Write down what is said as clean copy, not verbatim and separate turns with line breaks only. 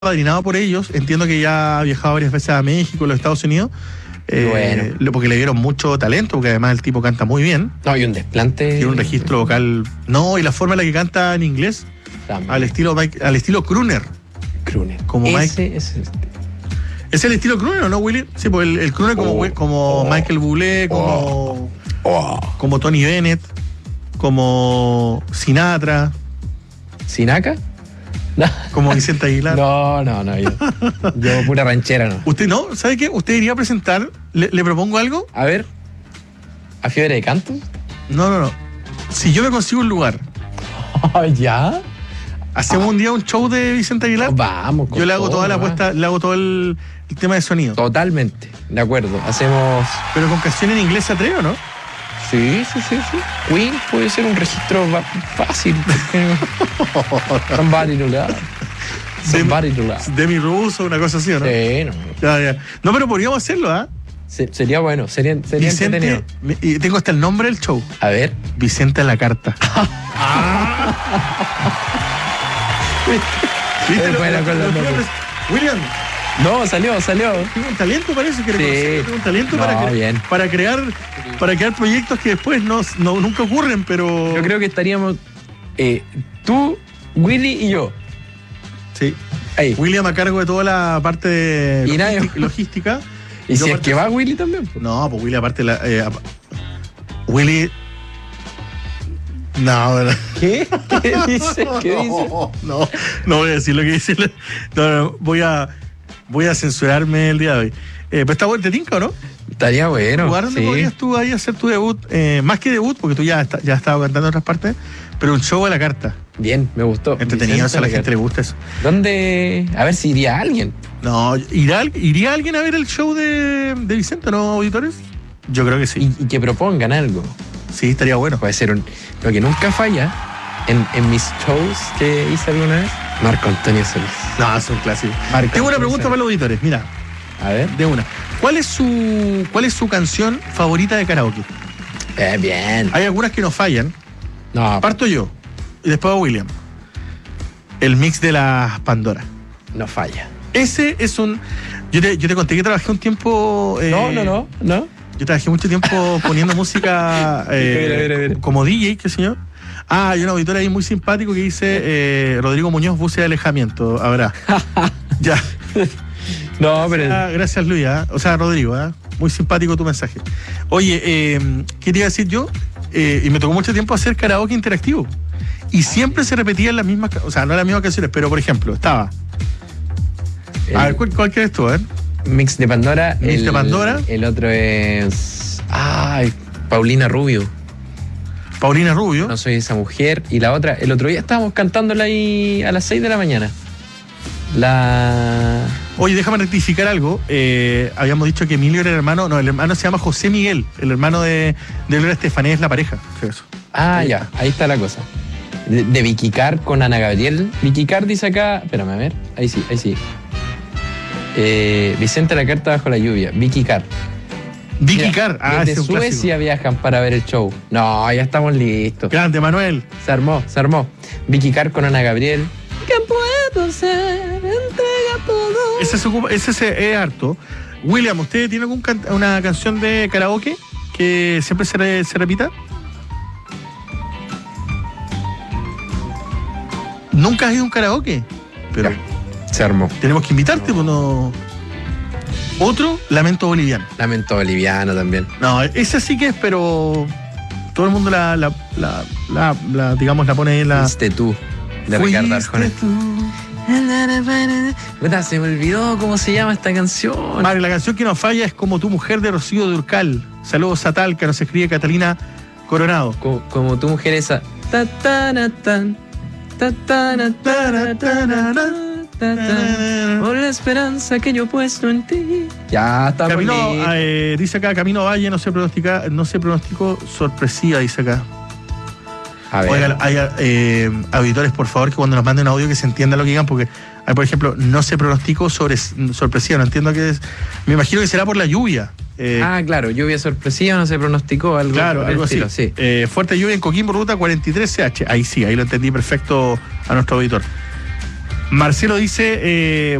apadrinado por ellos. Entiendo que ya ha viajado varias veces a México, a los Estados Unidos.
Bueno.
Porque le dieron mucho talento, porque además el tipo canta muy bien.
No, y un desplante.
Tiene un registro vocal. No, y la forma en la que canta en inglés, al estilo crooner.
Crooner.
Como
Ese es
¿Es el estilo crooner o no, Willy? Sí, pues el crooner como Michael Bublé, como Tony Bennett, como Sinatra.
¿Sinatra? No.
Como Vicente Aguilar.
No, yo pura ranchera, no.
¿Usted no? ¿Sabe qué? ¿Usted iría a presentar? ¿Le propongo algo?
A ver, ¿a Fiebre de Canto?
No. Si yo me consigo un lugar,
¿ya?
hacemos un día un show de Vicente Aguilar.
Vamos.
Yo le hago toda la apuesta, le hago todo el tema de sonido.
Totalmente, de acuerdo. Hacemos...
Pero con canción en inglés se atreve, ¿o no?
Sí. Queen puede ser un registro fácil. Somebody to love.
Demi Russo, una cosa así, ¿o no?
Sí, no.
Ya. No, pero podríamos hacerlo, ¿ah?
Sería bueno, sería
Vicente,
entretenido.
Y tengo hasta el nombre del show.
A ver.
Vicente a la carta. ¿Viste?
Bueno, con los nombres.
William.
No, salió.
Tengo un talento, parece que
Sí.
un talento
Bien.
para crear proyectos que después nunca ocurren, pero...
Yo creo que estaríamos tú, Willy y yo.
Sí.
Ahí.
William a cargo de toda la parte de
Y
logística.
Y
Yo
si es
aparte-
que va Willy también. Pues.
No, pues Willy aparte Willy... No, ¿verdad?
¿Qué? ¿Qué dice?
No voy a decir lo que dice. No, voy a censurarme el día de hoy. Pero está bueno, ¿te tinca o no?
Estaría bueno.
¿Lugar donde podrías tú ahí hacer tu debut? Más que debut, porque tú ya has estado cantando en otras partes, pero un show a la carta.
Bien, me gustó.
Entretenido, a la gente le gusta eso.
¿Dónde? A ver si iría alguien.
No, ¿iría alguien a ver el show de Vicente, no, auditores? Yo creo que sí.
Y que propongan algo.
Sí, estaría bueno.
Puede ser lo que nunca falla en mis shows que hice alguna vez. Marco Antonio Solís.
No, es un clásico. Tengo una pregunta para los auditores, mira.
A ver.
De una. ¿Cuál es su canción favorita de karaoke?
Bien.
Hay algunas que no fallan.
No,
Parto yo y después a William. El mix de las Pandora.
no falla.
Ese es un... Yo te conté que trabajé un tiempo...
No.
Yo trabajé mucho tiempo poniendo música
A ver.
como DJ, ¿qué señor? Hay un auditor ahí muy simpático que dice Rodrigo Muñoz, búsqueda de alejamiento. Habrá. Ya.
No, pero...
Gracias, Luis. O sea, Rodrigo. Muy simpático tu mensaje. Oye, ¿qué te iba a decir yo? Y me tocó mucho tiempo hacer karaoke interactivo. Y siempre se repetían las mismas... O sea, no las mismas canciones, pero por ejemplo, estaba... A ver, ¿cuál quieres tú? A ver.
Mix de Pandora.
Mix de Pandora.
El otro es... Paulina Rubio.
Paulina Rubio.
No soy esa mujer. Y la otra, el otro día estábamos cantándola ahí a las 6 de la mañana.
Oye, déjame rectificar algo. Habíamos dicho que Emilio era el hermano. No, el hermano se llama José Miguel. El hermano de Gloria Estefanía es la pareja. Creo eso.
Ya, ahí está la cosa. De Vicky Carr con Ana Gabriel. Vicky Carr dice acá... Espérame, a ver. Ahí sí. Vicente a la carta bajo la lluvia. Vicky Carr.
Vicky Carr.
Desde
ese es un clásico.
Suecia viajan para ver el show. No, ya estamos listos.
Grande, Manuel.
Se armó. Vicky Carr con Ana Gabriel. ¿Qué puedo ser? Entrega todo.
Ese es harto. William, ¿usted tiene una canción de karaoke que siempre se repita? ¿Nunca has ido a un karaoke? Pero
Ya, se armó.
tenemos que invitarte, pues no. Otro, Lamento Boliviano.
Lamento boliviano también.
No, esa sí que es, pero todo el mundo digamos, la pone ahí en la...
Fuiste tú, de Ricardo Arjona.
Fuiste tú.
Puta, se me olvidó cómo se llama esta canción.
Vale, la canción que nos falla es Como tu mujer de Rocío Dúrcal. Saludos a Talca, nos escribe Catalina Coronado.
Como tu mujer esa. Por la esperanza que yo he puesto en ti. Ya está.
Dice acá, Camino Valle no se pronosticó sorpresiva, dice acá.
A ver.
Oigan, hay auditores, por favor, que cuando nos manden audio que se entienda lo que digan, porque hay, por ejemplo, no se pronosticó sorpresiva, no entiendo qué es. Me imagino que será por la lluvia.
Claro, lluvia sorpresiva, no se pronosticó algo.
Claro, algo así.
Sí.
Fuerte lluvia en Coquimbo, ruta 43CH. Ahí sí, ahí lo entendí perfecto a nuestro auditor. Marcelo dice,